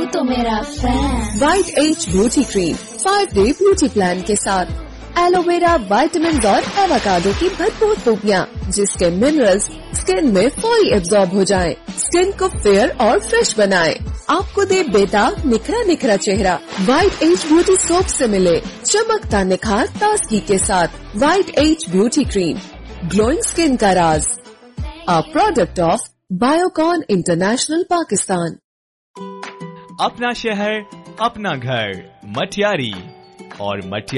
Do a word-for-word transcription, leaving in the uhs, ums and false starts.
तो मेरा fan. White as beauty cream five day beauty plan के साथ एलोवेरा, विटामिन और एवोकाडो की भरपूर खूबियाँ, जिसके मिनरल्स स्किन में फौरी एब्जॉर्ब हो जाएं, स्किन को फेयर और फ्रेश बनाएं, आपको दे बेदाग निखरा निखरा चेहरा। वाइट एज ब्यूटी सोप से मिले चमकता निखार ताजगी के साथ। White as beauty cream, glowing skin का राज। A product of Biocon international Pakistan. अपना शहर अपना घर, मटियारी और मटियारी